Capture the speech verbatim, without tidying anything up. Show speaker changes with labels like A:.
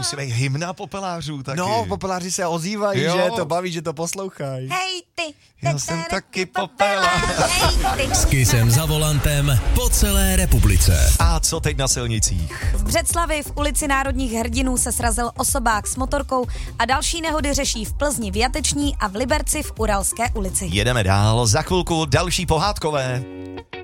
A: musí být hymna popelářů taky.
B: No, popeláři se ozývají,
A: jo.
B: že to baví, že to poslouchají.
C: Hej ty,
A: Já jsem taky popelář.
C: hej ty.
D: S Kissem za volantem po celé republice.
A: A co teď na silnicích?
C: V Břeclavi v ulici Národních hrdinů se srazil osobák s motorkou a další nehody řeší v Plzni v Jateční a v Liberci v Uralské ulici.
A: Jedeme dál, za chvilku další pohádkové.